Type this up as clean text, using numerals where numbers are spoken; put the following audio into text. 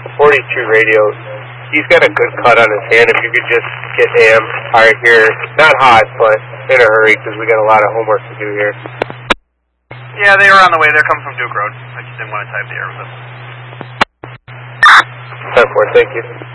42 radio. He's got a good cut on his hand. If you could just get AM right here, not hot, but in a hurry because we got a lot of homework to do here. Yeah, they were on the way. They're coming from Duke Road. I just didn't want to type the air with them. 10-4, thank you.